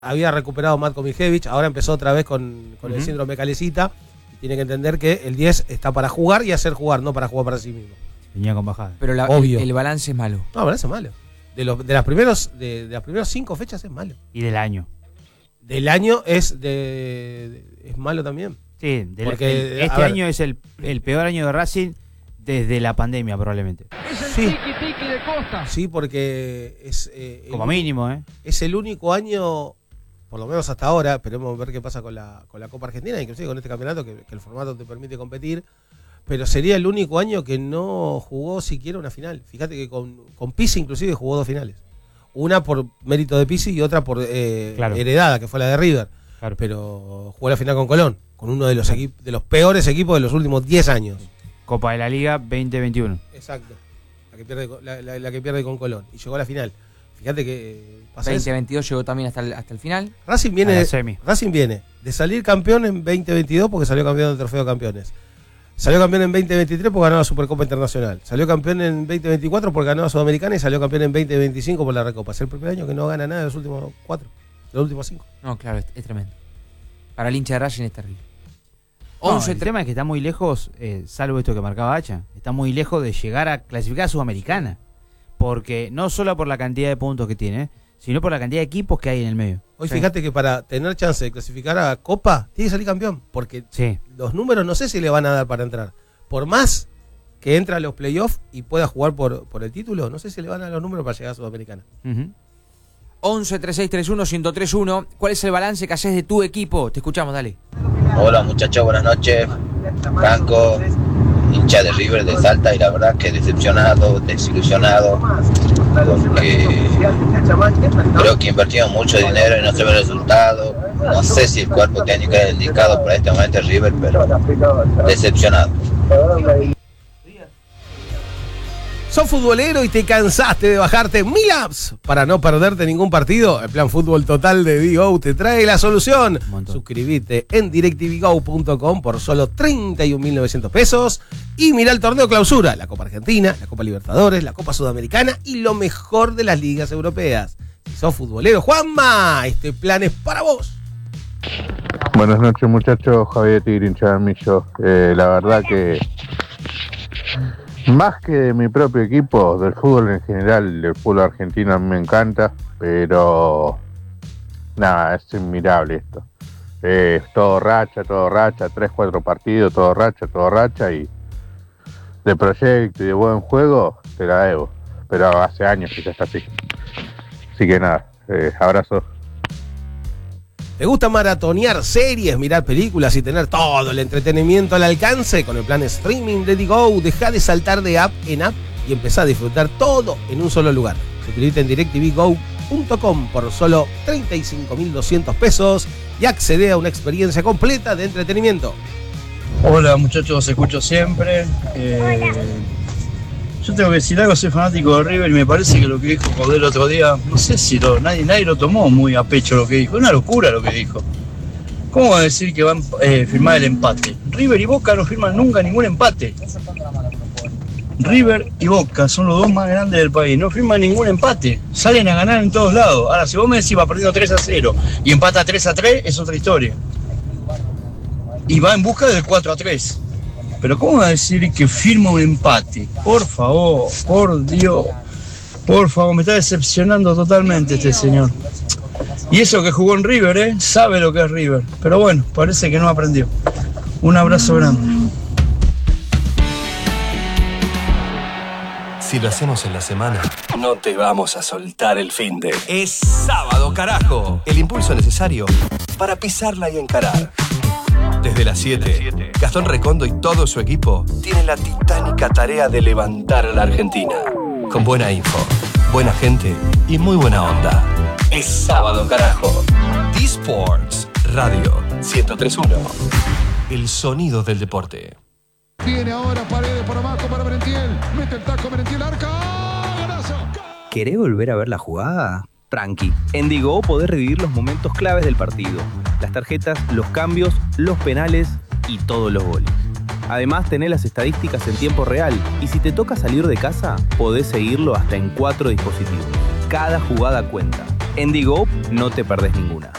había recuperado Matko Miljević, ahora empezó otra vez con el síndrome de Calecita. Tiene que entender que el 10 está para jugar y hacer jugar, no para jugar para sí mismo. Venía con bajada. Pero el balance es malo. No, el balance es malo. De las primeras 5 fechas es malo. Y del año. Del año es malo también. Sí, porque este año es el peor año de Racing desde la pandemia probablemente. Es el tiki-tiki de Costa. Sí, porque es... como mínimo, es el único año, por lo menos hasta ahora, esperemos ver qué pasa con la Copa Argentina, inclusive con este campeonato, que el formato te permite competir, pero sería el único año que no jugó siquiera una final. Fíjate que con Pizzi inclusive jugó 2 finales. Una por mérito de Pizzi y otra por heredada, que fue la de River. Claro. Pero jugó la final con Colón, con uno de los peores equipos de los últimos 10 años. Copa de la Liga 2021. Exacto. La que pierde con Colón. Y llegó a la final. Fíjate que... 2022 llegó también hasta el final. Racing viene de salir campeón en 2022 porque salió campeón del Trofeo de Campeones. Salió campeón en 2023 porque ganó la Supercopa Internacional. Salió campeón en 2024 porque ganó la Sudamericana y salió campeón en 2025 por la Recopa. Es el primer año que no gana nada de los últimos 4, de los últimos 5. No, claro, es tremendo. Para el hincha de Racing es terrible. El tema es que está muy lejos, salvo esto que marcaba Hacha, está muy lejos de llegar a clasificar a Sudamericana. Porque no solo por la cantidad de puntos que tiene, sino por la cantidad de equipos que hay en el medio. Hoy fíjate que para tener chance de clasificar a Copa, tiene que salir campeón. Porque los números no sé si le van a dar para entrar. Por más que entre a los playoffs y pueda jugar por el título, no sé si le van a dar los números para llegar a Sudamericana. 11 3631 1031. ¿Cuál es el balance que haces de tu equipo? Te escuchamos, dale. Hola muchachos, buenas noches. Franco, hincha de River de Salta, y la verdad que decepcionado, desilusionado, porque creo que invertimos mucho dinero y no se ve el resultado. No sé si el cuerpo técnico es el indicado para este momento de River, pero decepcionado. ¿Sos futbolero y te cansaste de bajarte 1000 apps para no perderte ningún partido? El plan Fútbol Total de DiGo te trae la solución. Suscríbete en directvgo.com por solo 31.900 pesos y mira el torneo clausura, la Copa Argentina, la Copa Libertadores, la Copa Sudamericana y lo mejor de las ligas europeas. Si sos futbolero, Juanma, este plan es para vos. Buenas noches muchachos, Javier Tigrin Chamillo. La verdad que más que de mi propio equipo, del fútbol en general, el fútbol argentino a mí me encanta, pero nada, es admirable esto. Todo racha, 3-4 partidos, todo racha, y de proyecto y de buen juego te la debo, pero hace años que ya está así. Así que nada, abrazo. ¿Te gusta maratonear series, mirar películas y tener todo el entretenimiento al alcance? Con el plan streaming de DiGo, deja de saltar de app en app y empezá a disfrutar todo en un solo lugar. Suscríbete en directvgo.com por solo 35.200 pesos y accede a una experiencia completa de entretenimiento. Hola muchachos, os escucho siempre. Yo tengo que decir algo, soy fanático de River y me parece que lo que dijo Codé el otro día, no sé si nadie lo tomó muy a pecho lo que dijo, una locura lo que dijo. ¿Cómo va a decir que van a firmar el empate? River y Boca no firman nunca ningún empate. River y Boca son los dos más grandes del país, no firman ningún empate, salen a ganar en todos lados. Ahora, si vos me decís va perdiendo 3-0 y empata 3-3, es otra historia. Y va en busca del 4-3. Pero ¿cómo va a decir que firma un empate? Por favor, por Dios, por favor, me está decepcionando totalmente este señor. Y eso que jugó en River, sabe lo que es River. Pero bueno, parece que no aprendió. Un abrazo grande. Si lo hacemos en la semana, no te vamos a soltar el finde. Es sábado, carajo. El impulso necesario para pisarla y encarar. Desde las 7, Gastón Recondo y todo su equipo tienen la titánica tarea de levantar a la Argentina. Con buena info, buena gente y muy buena onda. Es sábado, carajo. D-Sports Radio 103.1. El sonido del deporte. Viene ahora Paredes por abajo para Merentiel. Mete el taco Merentiel, arca. ¡Golazo! ¿Querés volver a ver la jugada? Tranqui, en DiGo podés revivir los momentos claves del partido, las tarjetas, los cambios, los penales y todos los goles. Además tenés las estadísticas en tiempo real y si te toca salir de casa, podés seguirlo hasta en 4 dispositivos. Cada jugada cuenta. En Digo no te perdés ninguna.